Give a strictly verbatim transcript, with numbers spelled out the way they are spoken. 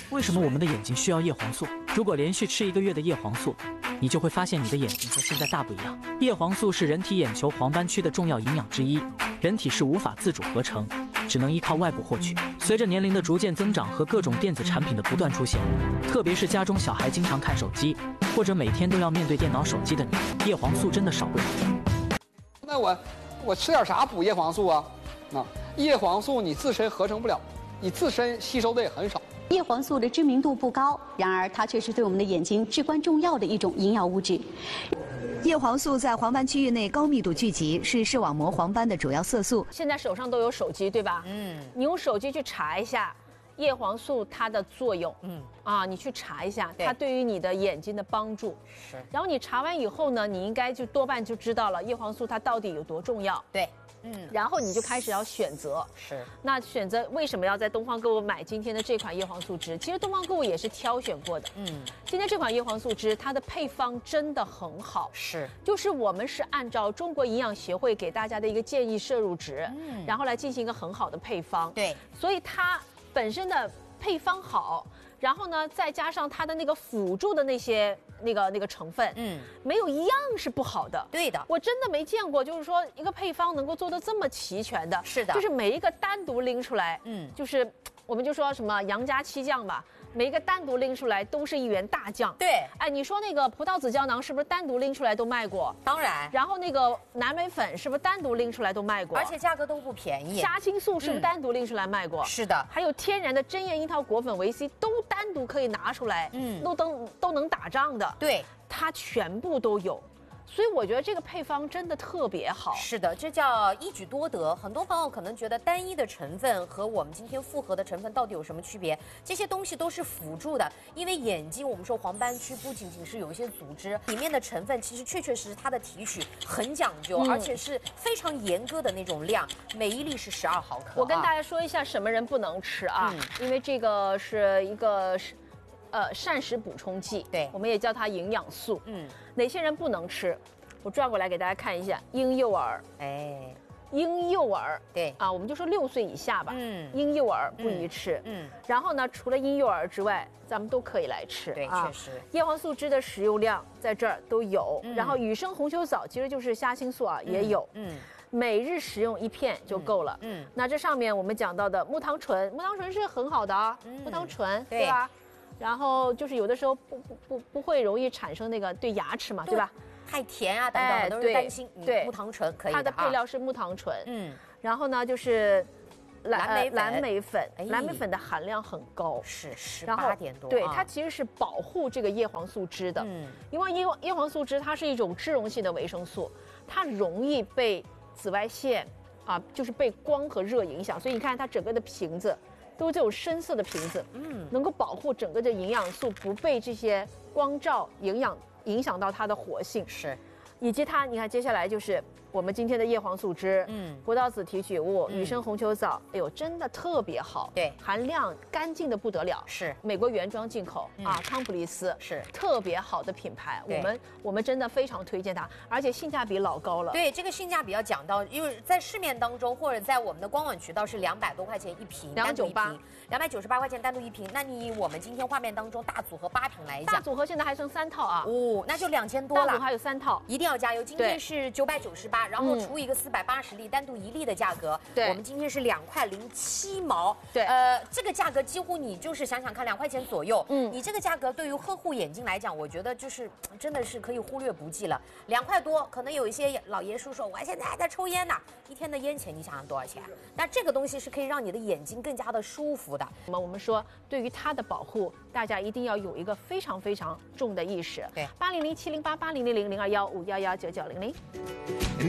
为什么我们的眼睛需要叶黄素？如果连续吃一个月的叶黄素，你就会发现你的眼睛和现在大不一样。叶黄素是人体眼球黄斑区的重要营养之一，人体是无法自主合成，只能依靠外部获取。随着年龄的逐渐增长和各种电子产品的不断出现，特别是家中小孩经常看手机，或者每天都要面对电脑、手机的你，叶黄素真的少不了。 那我我吃点啥补叶黄素啊？啊，叶黄素你自身合成不了，你自身吸收的也很少。 叶黄素的知名度不高，然而它却是对我们的眼睛至关重要的一种营养物质。 叶黄素在黄斑区域内高密度聚集，是视网膜黄斑的主要色素。 现在手上都有手机，对吧？ 嗯， 你用手机去查一下叶黄素它的作用。嗯，啊，你去查一下它对于你的眼睛的帮助。 是。 然后你查完以后呢，你应该就多半就知道了叶黄素它到底有多重要。 对。 嗯，然后你就开始要选择， 是。 那选择为什么要在东方购物买今天的这款叶黄素汁？其实东方购物也是挑选过的。嗯，今天这款叶黄素汁，它的配方真的很好。 是， 就是我们是按照中国营养协会给大家的一个建议摄入值，嗯，然后来进行一个很好的配方。 对， 所以它本身的配方好，然后呢，再加上它的那个辅助的那些。那个那个成分，嗯，没有一样是不好的。 对的， 我真的没见过，就是说一个配方能够做得这么齐全的。 是的， 就是每一个单独拎出来，嗯，就是我们就说什么杨家七酱吧，每一个单独拎出来都是一员大将。 对， 哎，你说那个葡萄籽胶囊是不是单独拎出来都卖过？ 当然。 然后那个蓝莓粉是不是单独拎出来都卖过？ 而且价格都不便宜。 虾青素是不是单独拎出来卖过？ 嗯、是的。 还有天然的针叶樱桃果粉维 C 都单独可以拿出来，嗯，都都都能打仗的。 对， 它全部都有。所以我觉得这个配方真的特别好。 是的，这叫一举多得。很多朋友可能觉得单一的成分和我们今天复合的成分到底有什么区别？这些东西都是辅助的。因为眼睛，我们说黄斑区不仅仅是有一些组织，里面的成分其实确确实实它的提取很讲究，嗯、而且是非常严格的那种量，每一粒是十二毫克、啊。 我跟大家说一下什么人不能吃啊，嗯、因为这个是一个是。呃，膳食补充剂， 对， 我们也叫它营养素。 嗯， 哪些人不能吃？我转过来给大家看一下，婴幼儿， 哎， 婴幼儿， 对啊，我们就说六岁以下吧。 嗯， 婴幼儿不宜吃。 嗯，嗯然后呢，除了婴幼儿之外，咱们都可以来吃。 对， 啊、 确实。 叶黄素汁的食用量在这儿都有， 嗯、 然后雨生红球藻其实就是虾青素啊，嗯、也有。嗯。每日食用一片就够了。嗯，嗯那这上面我们讲到的木糖醇，木糖醇是很好的啊，嗯、木糖醇，对, 对吧？然后就是有的时候不不不不会容易产生那个对牙齿嘛， 对, 对吧？ 太甜啊等等，哎、都是担心。 对， 木糖醇可以的、啊。 它的配料是木糖醇。 嗯， 然后呢就是蓝莓粉， 蓝莓粉， 哎、 蓝莓粉的含量很高， 是十八点多。 对，它其实是保护这个叶黄素汁的。嗯，因为叶叶黄素汁它是一种脂溶性的维生素，它容易被紫外线啊，就是被光和热影响，所以你看它整个的瓶子。都这种深色的瓶子，嗯，能够保护整个的营养素不被这些光照营养影响到它的活性， 是， 以及它，你看接下来就是我们今天的叶黄素汁，嗯，葡萄籽提取物、雨生红球藻，哎呦，真的特别好， 对， 含量干净的不得了， 是美国原装进口、嗯、啊，康普利斯是特别好的品牌，我们我们真的非常推荐它，而且性价比老高了。 对，这个性价比要讲到，因为在市面当中或者在我们的官网渠道是两百多块钱一瓶， 两百九十八， 两百九十八块钱单独一瓶。那你我们今天画面当中大组合八瓶来讲， 大组合现在还剩三套啊， 哦，那就两千多了。 大组合还有三套， 一定要加油。今天是九百九十八，然后除一个四百八十粒，单独一粒的价格， 对， 我们今天是两块零七毛， 对， 呃，这个价格几乎你就是想想看，两块钱左右，嗯，你这个价格对于呵护眼睛来讲，我觉得就是真的是可以忽略不计了。两块多，可能有一些老爷叔说，我现在还在抽烟呢，一天的烟钱你想想多少钱？那这个东西是可以让你的眼睛更加的舒服的。 那么我们说，对于它的保护，大家一定要有一个非常非常重的意识。 对， 八零零七零八八零零零零二幺五幺幺九九零零。